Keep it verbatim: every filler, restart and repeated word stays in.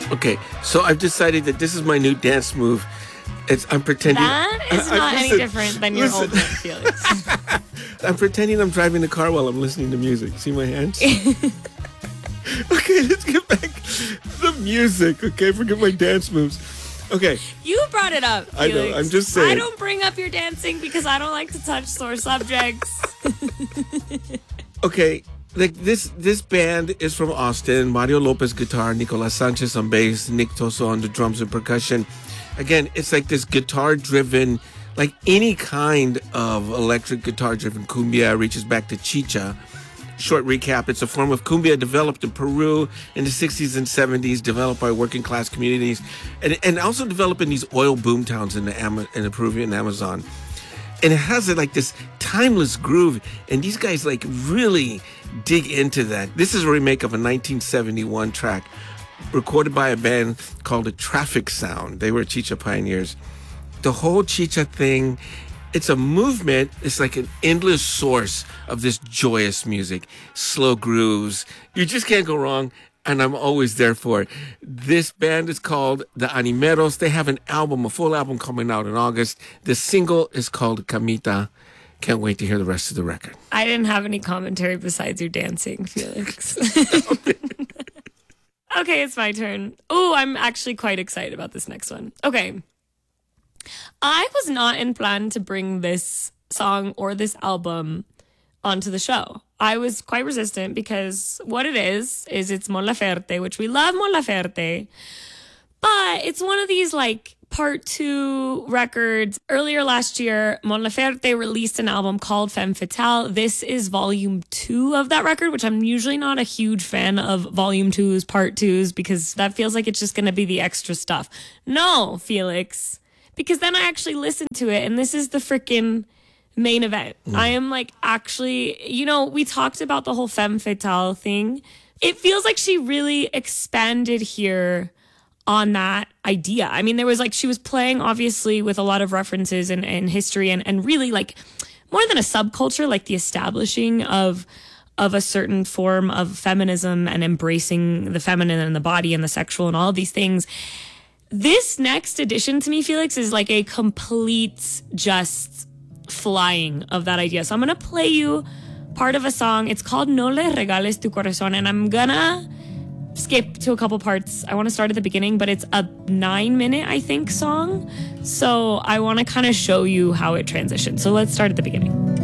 Okay, so I've decided that this is my new dance move. It's, I'm pretending... That is I, not I, any listen, different than your listen. old one, Felix. I'm pretending I'm driving the car while I'm listening to music. See my hands? Okay, let's get back to the music, okay? Forget my dance moves. Okay. You brought it up, Felix. I know, I'm just saying. I don't bring up your dancing because I don't like to touch sore subjects. Okay, like this this band is from Austin. Mario Lopez guitar, Nicolas Sanchez on bass, Nick Toso on the drums and percussion. Again, it's like this guitar-driven, like any kind of electric guitar-driven cumbia reaches back to chicha. Short recap, it's a form of cumbia developed in Peru in the sixties and seventies, developed by working class communities, and, and also developed in these oil boom towns in the, Am- in the Peruvian Amazon. And it has like this timeless groove, and these guys like really dig into that. This is a remake of a nineteen seventy-one track recorded by a band called the Traffic Sound. They were Chicha pioneers. The whole Chicha thing, it's a movement. It's like an endless source of this joyous music, slow grooves. You just can't go wrong, and I'm always there for it. This band is called the Animeros. They have an album, a full album coming out in August. The single is called Camita. Can't wait to hear the rest of the record. I didn't have any commentary besides your dancing, Felix. Okay, it's my turn. Oh, I'm actually quite excited about this next one. Okay. I was not in plan to bring this song or this album onto the show. I was quite resistant because what it is, is it's Mon Laferte, which we love Mon Laferte, but it's one of these like part two records. Earlier last year, Mon Laferte released an album called Femme Fatale. This is volume two of that record, which I'm usually not a huge fan of volume twos, part twos, because that feels like it's just going to be the extra stuff. No, Felix, because then I actually listened to it, and this is the freaking main event. Mm. I am like, actually, you know, we talked about the whole Femme Fatale thing. It feels like she really expanded here on that idea. I mean, there was like, she was playing obviously with a lot of references and, and history and, and really like more than a subculture, like the establishing of of a certain form of feminism and embracing the feminine and the body and the sexual and all of these things. This next edition to me, Felix, is like a complete just flying of that idea. So I'm going to play you part of a song. It's called No Le Regales Tu Corazón, and I'm gonna skip to a couple parts. I want to start at the beginning, but it's a nine minute, I think, song. So I want to kind of show you how it transitions. So let's start at the beginning.